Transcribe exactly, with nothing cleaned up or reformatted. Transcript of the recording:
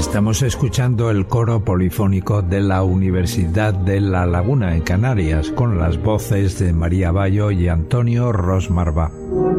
Estamos escuchando el coro polifónico de la Universidad de La Laguna en Canarias, con las voces de María Bayo y Antonio Ros Marvá.